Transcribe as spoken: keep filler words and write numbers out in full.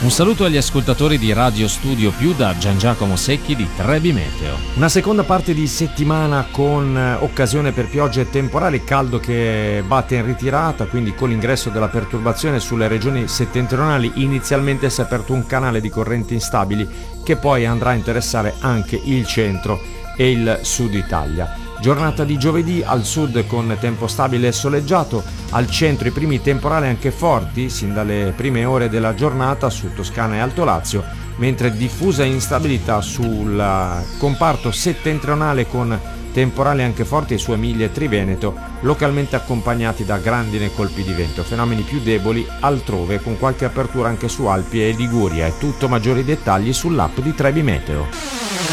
Un saluto agli ascoltatori di Radio Studio Più da Gian Giacomo Secchi di Trebi Meteo. Una seconda parte di settimana con occasione per piogge e temporali, caldo che batte in ritirata, quindi con l'ingresso della perturbazione sulle regioni settentrionali inizialmente si è aperto un canale di correnti instabili che poi andrà a interessare anche il centro e il sud Italia. Giornata di giovedì al sud con tempo stabile e soleggiato, al centro i primi temporali anche forti sin dalle prime ore della giornata su Toscana e Alto Lazio, mentre diffusa instabilità sul comparto settentrionale con temporali anche forti su Emilia e Triveneto, localmente accompagnati da grandine e colpi di vento, fenomeni più deboli altrove con qualche apertura anche su Alpi e Liguria. È tutto, maggiori dettagli sull'app di Trebi Meteo.